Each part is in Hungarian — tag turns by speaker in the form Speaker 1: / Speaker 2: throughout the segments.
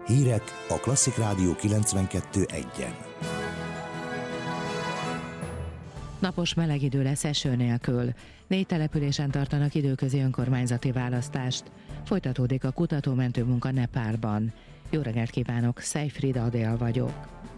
Speaker 1: Hírek a Klasszik Rádió 92.1-en.
Speaker 2: Napos meleg idő lesz eső nélkül. 4 településen tartanak időközi önkormányzati választást. Folytatódik a kutatómentő munka Nepálban. Jó reggelt kívánok, Szejfrida Adél vagyok.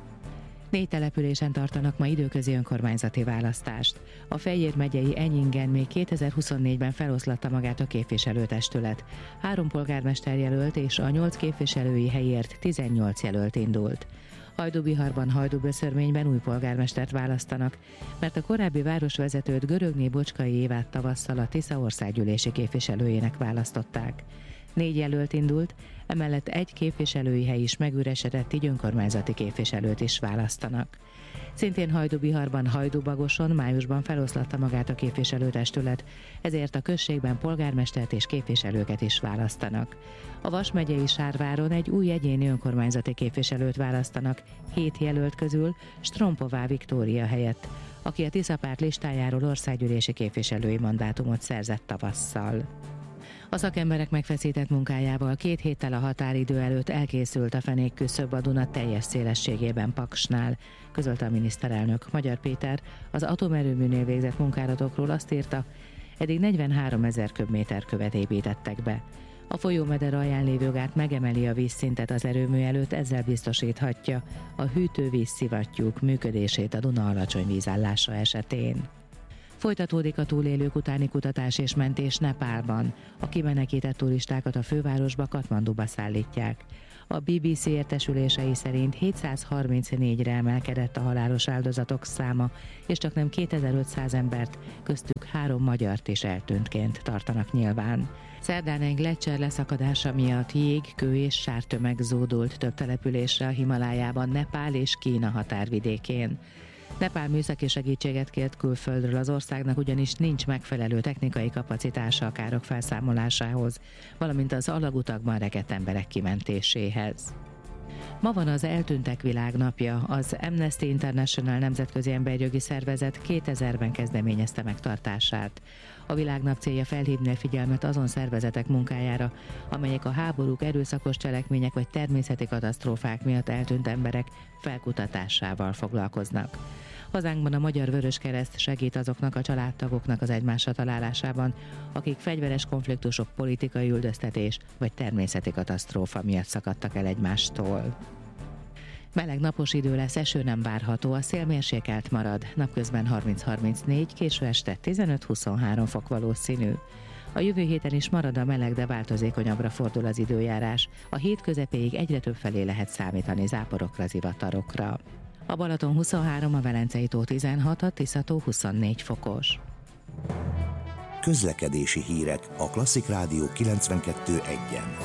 Speaker 2: 4 településen tartanak ma időközi önkormányzati választást. A Fejér megyei Enyingen még 2024-ben feloszlatta magát a képviselőtestület. 3 polgármester jelölt és a 8 képviselői helyért 18 jelölt indult. Hajdúbiharban, Hajdúböszörményben új polgármestert választanak, mert a korábbi városvezetőt, Görögné Bocskai Évát tavasszal a Tisza országgyűlési képviselőjének választották. 4 jelölt indult, emellett 1 képviselői hely is megüresedett, így önkormányzati képviselőt is választanak. Szintén Hajdúbiharban, Hajdúbagoson májusban feloszlatta magát a képviselőtestület, ezért a községben polgármestert és képviselőket is választanak. A Vas megyei Sárváron egy új egyéni önkormányzati képviselőt választanak, 7 jelölt közül Strompová Viktória helyett, aki a Tisza párt listájáról országgyűlési képviselői mandátumot szerzett tavasszal. A szakemberek megfeszített munkájával 2 héttel a határidő előtt elkészült a fenékküszöb a Duna teljes szélességében Paksnál, közölte a miniszterelnök. Magyar Péter az atomerőműnél végzett munkálatokról azt írta, eddig 43 000 köbméter követ építettek be. A folyómeder alján lévő gát megemeli a vízszintet az erőmű előtt, ezzel biztosíthatja a hűtővíz-szivattyúk működését a Duna alacsony vízállása esetén. Folytatódik a túlélők utáni kutatás és mentés Nepálban. A kimenekített turistákat a fővárosba, Katmanduba szállítják. A BBC értesülései szerint 734-re emelkedett a halálos áldozatok száma, és csaknem 2500 embert, köztük 3 magyart is eltűntként tartanak nyilván. Szerdán egy gleccser leszakadása miatt jég, kő és sártömeg zúdult több településre a Himalájában, Nepál és Kína határvidékén. Nepál műszaki segítséget kért külföldről, az országnak ugyanis nincs megfelelő technikai kapacitása a károk felszámolásához, valamint az alagutakban rekedt emberek kimentéséhez. Ma van az Eltűntek Világnapja. Az Amnesty International nemzetközi emberjogi szervezet 2000-ben kezdeményezte megtartását. A világnap célja felhívni a figyelmet azon szervezetek munkájára, amelyek a háborúk, erőszakos cselekmények vagy természeti katasztrófák miatt eltűnt emberek felkutatásával foglalkoznak. Hazánkban a Magyar Vöröskereszt segít azoknak a családtagoknak az egymásra találásában, akik fegyveres konfliktusok, politikai üldöztetés vagy természeti katasztrófa miatt szakadtak el egymástól. Meleg napos idő lesz, eső nem várható, a szél mérsékelt marad, napközben 30-34, késő este 15-23 fok valószínű. A jövő héten is marad a meleg, de változékonyabbra fordul az időjárás. A hét közepéig egyre több felé lehet számítani záporokra, zivatarokra. A Balaton 23, a Velencei tó 16, a Tisza-tó 24 fokos.
Speaker 1: Közlekedési hírek a Klasszik Rádió 92.1-en.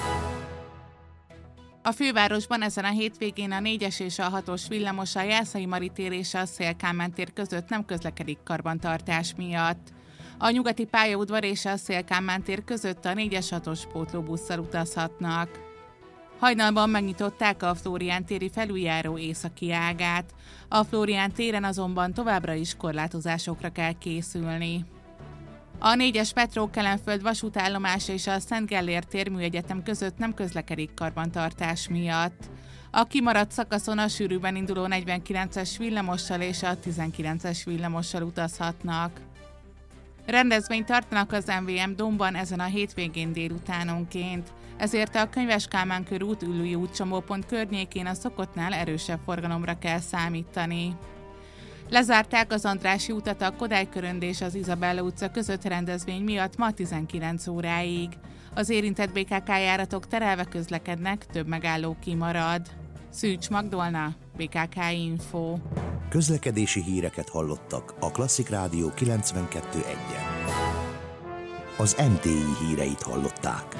Speaker 3: A fővárosban ezen a hétvégén a 4-es és a 6-os villamos a Jászai Mari tér és a Széll-Kálmán tér között nem közlekedik karbantartás miatt. A nyugati pályaudvar és a Széll-Kálmán tér között a 4-es 6-os pótlóbusszal utazhatnak. Hajnalban megnyitották a Flórián téri felüljáró északi ágát. A Flórián téren azonban továbbra is korlátozásokra kell készülni. A 4-es metró Kelenföld vasútállomása és a Szent Gellért tér műegyetem között nem közlekedik karbantartás miatt. A kimaradt szakaszon a sűrűben induló 49-es villamossal és a 19-es villamossal utazhatnak. Rendezvényt tartanak az MVM Dómban ezen a hétvégén délutánonként, ezért a Könyves Kálmán körút Üllői útcsomópont környékén a szokottnál erősebb forgalomra kell számítani. Lezárták az Andrássy utat a Kodály körönd és az Izabella utca között rendezvény miatt ma 19 óráig. Az érintett BKK járatok terelve közlekednek, több megálló kimarad. Szűcs Magdolna, BKK Info.
Speaker 1: Közlekedési híreket hallottak a Klasszik Rádió 92.1-en. Az MTI híreit hallották.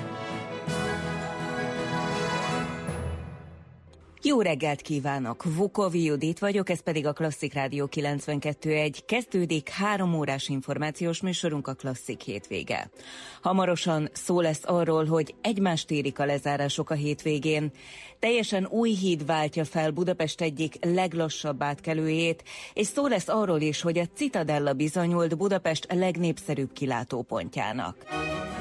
Speaker 4: Jó reggelt kívánok! Vukovi Judit vagyok, ez pedig a Klasszik Rádió 92.1. Kezdődik 3 órás információs műsorunk, a Klasszik hétvége. Hamarosan szó lesz arról, hogy egymást érik a lezárások a hétvégén. Teljesen új híd váltja fel Budapest egyik leglassabb átkelőjét, és szó lesz arról is, hogy a Citadella bizonyult Budapest legnépszerűbb kilátópontjának.